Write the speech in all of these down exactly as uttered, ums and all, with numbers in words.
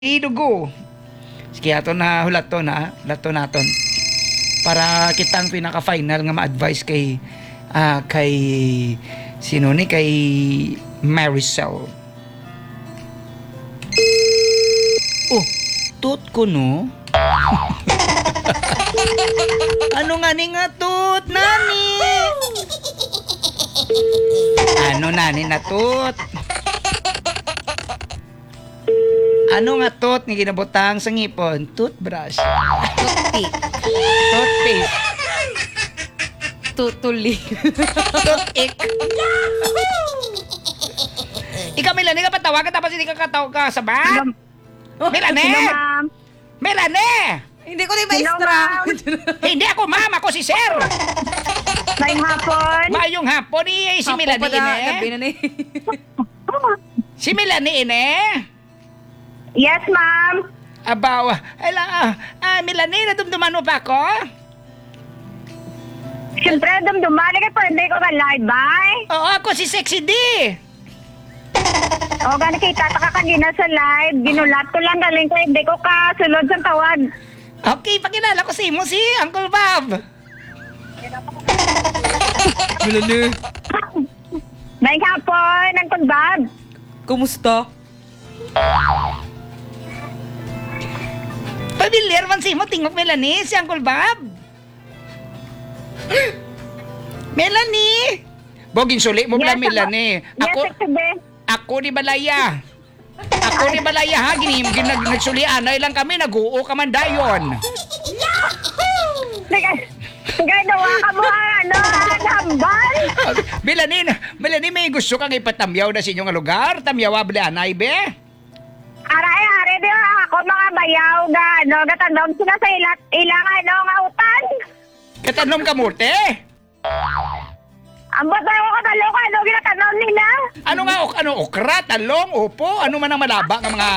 idugo. Sige, ato na hulaton na, hulaton naton. Para kita ang pinaka-final nga ma-advise kay ah, kay sino ni kay Maricel. Oh, tut ko no. Ano nga ni nga tut, nani? Ano nani na tut? Ano nga tot nga ginabutang sa ngipon? Toothbrush. Toothpick. Toothpaste. Tutuli. Toothache. Ikaw, Melanie, ka patawagan tapos hindi ka katawag ka sa ba? Melanie! Hello, ma'am. Melanie! Hindi ko na ba Hello, extra. ma'am. Hindi ako ma'am, ako si sir. Ngayong hapon. Mayong hapon eh, si Hapo Melanie pa na, gabi ine. na ni. Si Melanie ine. Yes, ma'am. Abaw, ala, ah, ah, Melanie, nadumduman mo pa ako? Siyempre, dumduman ka pa. Hindi ko ka live, bye. Oo, ako si Sexy D. O, gano'n kay tataka ka gina sa live. Ginulat ko lang galing ko. Hindi ko ka sulod sa tawag. Okay, pakilala ko sa imo si Uncle Bob. Melanie, Ngayong hapon, ang kunbab. kumusta? Pamilyar man si mo, tingok Melanie, si Uncle Bob. Melanie! Bogin suli mo pala, Yes, Melanie. Yes, Ako, sabi. ako ni Balaya. Ako ni Balaya, ha? Ginim, ginag, nagsulian. Ay lang kami, nag-uo ka man dayon. Ganawa ka mo ang ano, ang hambal. Melanie, Melanie, may gusto kang ipatamyaw na sa inyong lugar? Tamyaw abli anay, be? Aray, aray, di ba ako mga bayaw ga, ano, gatandong sila sa ilat, ilang ano, nga utan. Katanom ka murte? Ang bata ko katalo ka, ano, ginatanom nila. Ano nga, ok- ano, okra, talong, upo? Ano man ang malaba ng mga...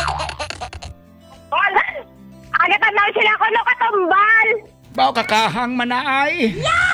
Wala. Ang gatandong sila ko, no, katumbal. Bao kakahang manaay.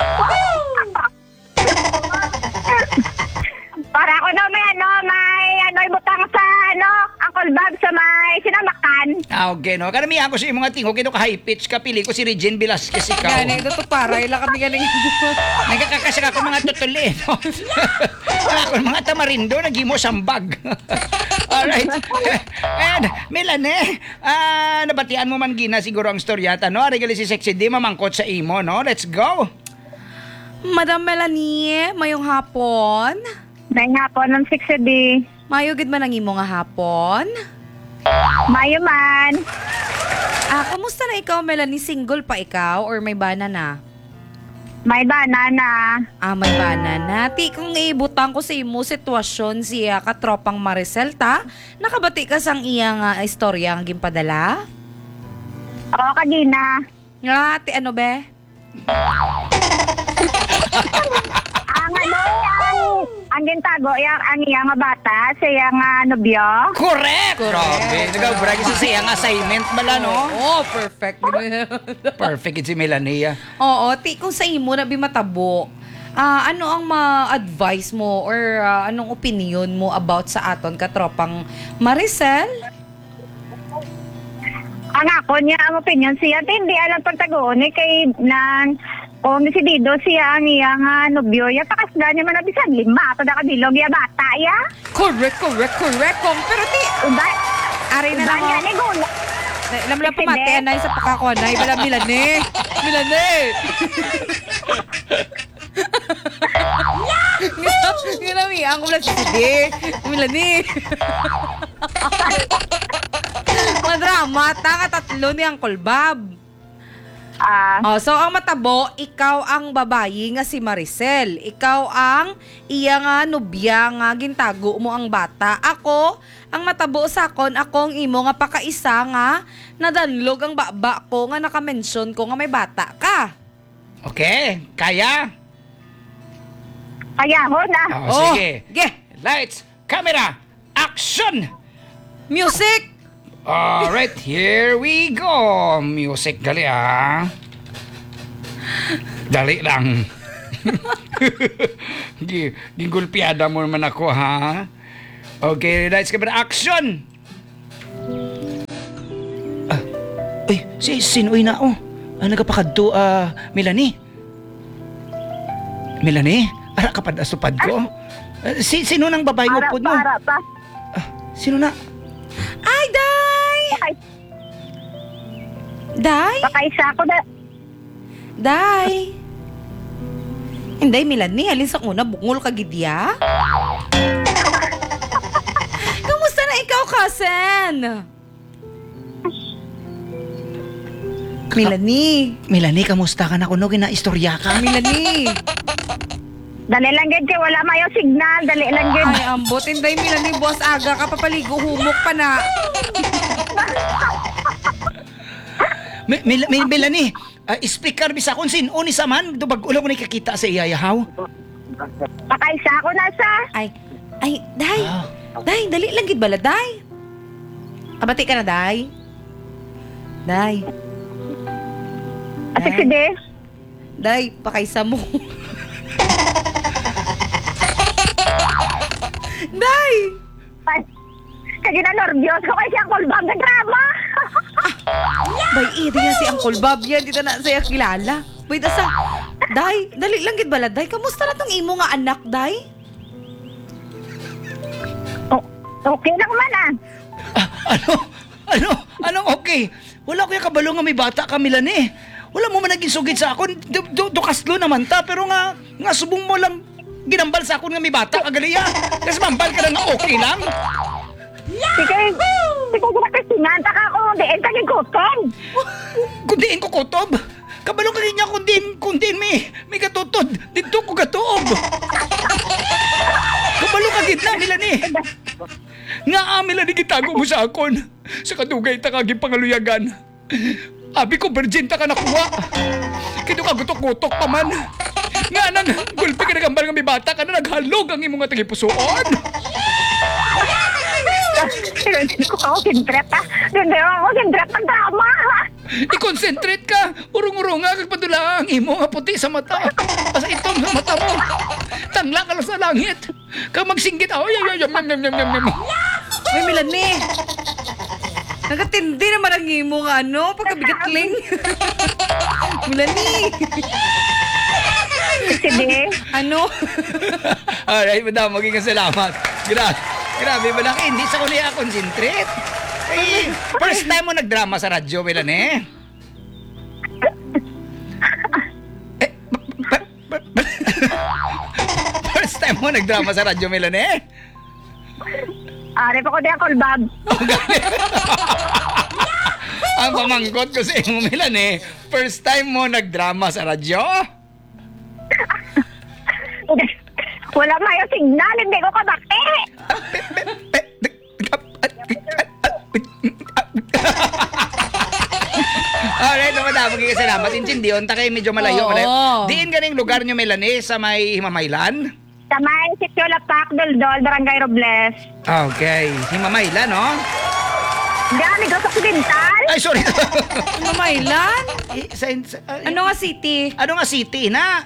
Para ako na may ano, may ano, ibutang sa ano, Uncle Bob sa may sinamakan. Ah, okay, no? Karamihan ko sa mga tingog, ito ka high pitch ka, pili ko si Regine Velasquez ikaw. Gani, ito to para. Ila kami galing. Nagkakasaka ko mga tutuli, no? Ako mga tamarindo, nagimo sambag. Alright. And, Melanie, ah, nabatian mo man gina siguro ang storyata, no? Regali si Sexy D, mamangkot sa imo, no? Let's go! Madam Melanie, mayong hapon. May hapon ng six D. Mayo gid man ang imo nga hapon. Mayo man. Ah, kumusta na ikaw, Melanie? Single pa ikaw or may bana na? May banana. Ah, may bana na. Ti, kung iibutang ko sa imo sitwasyon siya katropang Maricel, ta? Nakabati ka sang iyang uh, istorya ang gimpadala? Oo, kagina. Nga, ti ano be? Ang ano, ang, ang gintago, yung, ang iyang nga bata, siya nga nobyo. Correct! Correct. Grabe, nag-brag sa siyang assignment bala, no? Oo, perfect. Perfect si Melania. Oo, ti, kung sa imo na bimatabo, ah ano ang ma-advise mo or ah, anong opinion mo about sa aton katropang Maricel? Ang ako niya, ang opinion siya, hindi alam pagtagoon eh, kay nang kung desidido siya ang iyang nga nobyo, ya pakasda niya man nabisan lima, ato na kabilog ya bata, ya. Correct, correct, correct. Kong, pero ti, Uba, aray na uba lang niya ako. ni Gula. Alam lang pumati, anay sa pakakuha na, ibala Milane. Milane! Ginami, ang kumula si Sidi. Milane. Madrama, tanga tatlo ni Uncle Bob. Ah, Oh, so ang matabo, ikaw ang babayi nga si Maricel. Ikaw ang iya nga nobya nga gintago mo ang bata. Ako, ang matabo sa akon, akong imo nga pakaisa nga nadanlog ang baba ko nga nakamention ko nga may bata ka. Okay, kaya? kaya ho na. Oh, sige. Ge, Lights, camera, action! music! Alright, here we go. Music gali ah. Dali lang. Gi- Gingulpiada mo naman ako ha. Okay, lights, camera, action! Uy, si sinuy na oh. Ah, nagapakadto, ah, Melanie. Melanie? Ara ka pa asupad ko? Ah, si, sino nang babae Para, upod mo? para pa. Ah, sino na? Ay, day! Pakay, Day? pakaisa ako na. Day? Hindi, Melanie. Halin sa una, bungol ka gidya. Kamusta na ikaw, cousin? Melanie. Melanie, kamusta ka na kuno? Gina-istorya ka? Melanie. Dali lang gid kay wala mayo signal, dali lang gid. Ay, ambot. Hindi, Melanie. Boss, aga ka papaligo. Humok pa na. Me, Mel, Mel, Melanie, uh, speaker bisa kung sin uni sa man, dubag ulo ko nakikita sa iyayahaw. Pakaisa ako na sa. Ay, ay, Day. Ah. Day, dali lang gid bala, Day. Kabati ka na, Day. Day. Ate si De. Day, pakaisa mo. Day! Kaya na nervyos ko kay siyang kulbang na drama. Bay, ito yan si Uncle Bob yan. Dito na saya kilala. Wait, asa? Day, dali lang gid bala, Day. Kamusta na tong imo nga anak, Day? Oh, okay lang man ah. Ah, ano? Ano? Anong okay? Wala ko yung kabalo nga may bata ka, Melanie. Wala mo man naging sugid sa akon. Du- du- Dukaslo naman ta, pero nga, nga subong mo lang ginambal sa akon nga may bata ka, galiya. Kasi mambal ka na nga okay lang. Sige, sige ko na kasingan, taka ko, diin ka yung kutong. Kundiin ko kutob. Kabalo ka niya kundin, kundin may, may katutod. Dito ko katuob. Kabalo ka gitna, Melanie. Nga ah, Melanie, gitago mo sa akon. Sa kadugay ta kaging pangaluyagan. Abi ko, virgin ta ka nakuha. Kito ka gutok-gutok pa man. Nga nang gulpi ka nagambal nga may bata ka na naghalog ang imong nga tagipusoon. Pero hindi ko ako sintrep ah. Hindi ako sintrep ng drama. I-concentrate ka. Urong-urong nga kagpadula ang imo nga puti sa mata. Asa itong sa mata mo. Tangla ka lang sa langit. Kag magsinggit. Ay, ay, ay, yam, yam, yam, yam, yam. Ay, Melanie. Nagatindi naman ang imo nga, ano? Pagkabigatling. Melanie. Sige. Ano? Alright, madam, maging salamat. Grabe, grabe, malaki. Hindi sa kuliya concentrate. Ay, first time mo nagdrama sa radyo, Melanie. Eh, ba- ba- ba- first time mo nagdrama sa radyo, Melanie. Ari pa ko di ako kulbag. Ang pamangkot ko sa imo, Melanie, first time mo nagdrama sa radyo? Wala mayo signal, hindi ko kabaki. Alright, naman na, magiging salamat. Intindiyon, ta kayo medyo malayo. Oo. malayo. Diin ganing lugar nyo, Melanie, sa may Himamaylan? Sa may Sitio Lapak, Doldol, Barangay Robles. Okay, Himamaylan, no? Gani ko sa Occidental. Ay, sorry. Mamaylan? Eh, sa, sa, ah, Ano nga city? ano nga city na?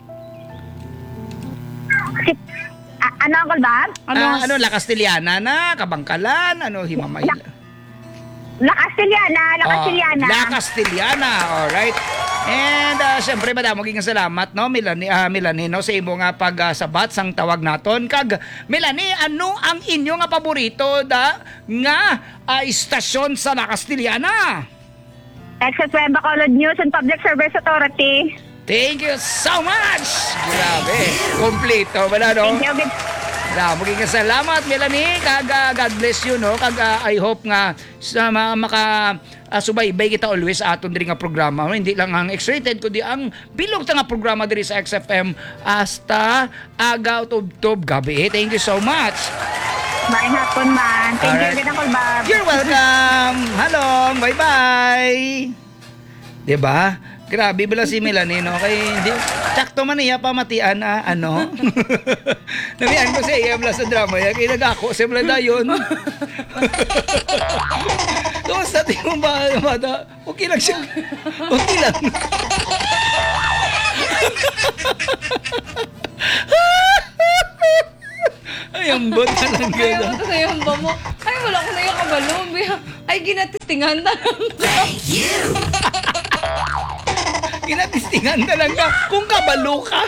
Si- A- ano ang kulbag? Ano, Ano? ano, ano La Castellana na? Kabangkalan? Ano, Himamaylan? La Castellana, La Castellana. Ah, La Castellana, alright. And uh, siyempre, madam, magiging salamat, no, Melanie, uh, Melanie, no, sa imo nga pagsabat sang tawag naton. Kag, Melanie, ano ang inyo nga paborito da nga uh, istasyon sa La Castellana? X F M Bacolod News and Public Service Authority. Thank you so much! Grabe, kompleto, wala, no? Thank you. Good. Da, magiging salamat, Melanie. Kag, uh, God bless you, no? Kag, uh, I hope nga sa ma- maka uh, subaybay kita always sa aton diri nga programa. No? Hindi lang ang X-rated, kundi ang bilog ta nga programa diri sa X F M hasta agaw tub-tub gabi. Thank you so much. Maayong hapon man. Thank Alright. you din ang kulbag. You're welcome. Halong, bye-bye. Diba? Grabe bala si Melanie, no? Kay, hindi, sakto man iya pamatian na, ano? Namihan ko sa iya bala sa drama yan, kaya nag-ako sa bala dayon. Kamusta di mo ba, bata? Okay lang siya. Okay lang. Ay, ang bot na lang Kaya gano'n. mo ito sa yung ba mo? Ay, wala ko na yung kabalo. Ay, ginatistingan na lang. Ginatistingan na lang na kung kabalo ka.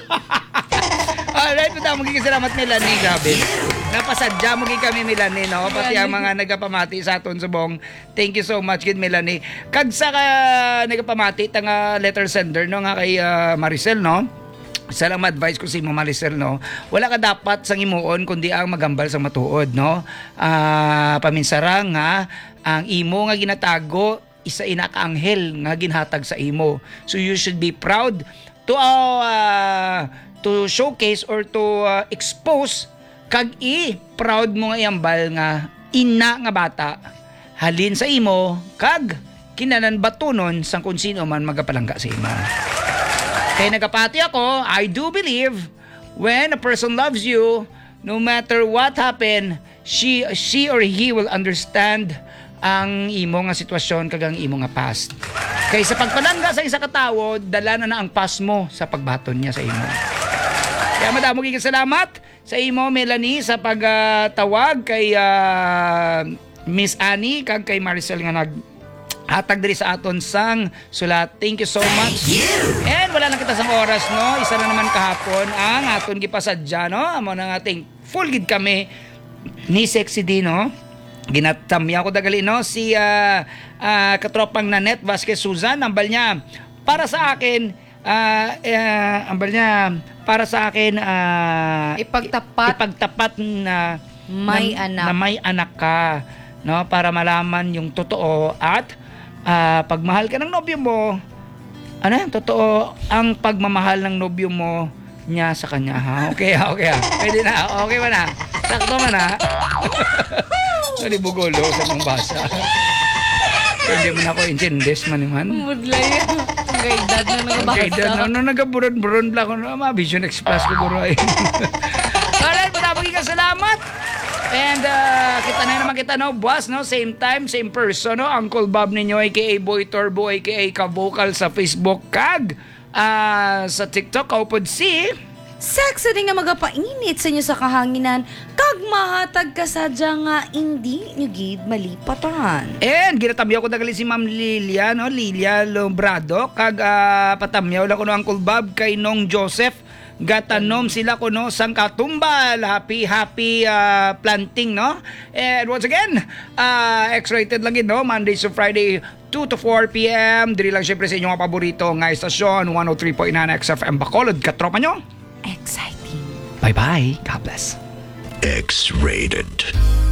Alright, punta magiging salamat Melanie, grabe. Napasadya magiging kami Melanie, no? Pati ang mga nagapamati sa aton subong. Thank you so much kid Melanie. Kag sa ka nagapamati tang uh, letter sender no nga kay uh, Maricel, no? Sa lang advice ko si Mo Maricel, no? Wala ka dapat sang imuon kundi ang magambal sa matuod, no? Ah, uh, paminsarang nga ang imo nga ginatago isa ina ka anghel nga ginhatag sa imo. So you should be proud to uh, to showcase or to uh, expose kag i proud mo nga iambal nga ina nga bata halin sa imo kag kinanan batunon sang kung sino man magapalangga sa imo. Kaya nagapati ako, I do believe when a person loves you, no matter what happen, she she or he will understand ang imo nga sitwasyon kag ang imo nga past. Kay sa pagpalangga sa isa ka tawo, dala na na ang past mo sa pagbaton niya sa imo. Kaya madamo gyud salamat sa imo Melanie sa pagtawag uh, kay uh, Miss Annie kag kay Maricel nga nag hatag diri sa aton sang sulat. Thank you so much. And wala na kita sang oras, no. Isa na naman kahapon ang aton gipasadya, no. Amo na nga ating full gid kami ni Sexy D, no. Ginatamya ko dagali, no, si uh, uh, katropang Nanette Vasquez Susan, ambal niya para sa akin uh, uh, ambal niya para sa akin uh, Ipagtapat. ipagtapat na May na, anak. na may anak ka, no, para malaman yung totoo at uh, pagmahal ka ng nobyo mo. Ano yan? Totoo ang pagmamahal ng nobyo mo niya sa kanya, ha? Okay, ha? Okay, ha? Pwede na? Okay ba na? Sakto man, ha? Sorry, bugolo sa mong basa. Hindi mo na ako intindes man naman. Mudla yan. Ang dad na nagabasa. Okay, dad na. No, nagaburon-buron lang ako. No, ma, Vision Express ko guro ay. Alright, maraming ka salamat. And uh, kita na naman kita, no, boss, no, same time, same person, no, Uncle Bob ninyo, aka Boy Turbo, aka Ka-Vocal sa Facebook, kag uh, sa TikTok, kaupod si Sexy din nga magapainit sa inyo sa kahanginan, kag mahatag ka sadya nga hindi nyo gid malipatan. And ginatamyaw ko dagali si Ma'am Lilia, no, Lilia Lombrado, kag uh, patamyaw lang ko no Uncle Bob kay Nong Joseph. Gatanom sila ko no sang katumbal. Happy happy uh, planting, no. And once again, uh, X-rated lang yun, no, Monday to Friday two to four p.m. Diri lang syempre sa inyong paborito nga estasyon one oh three point nine X F M Bacolod. Katropa nyo, Exciting. bye bye, God bless. X-rated.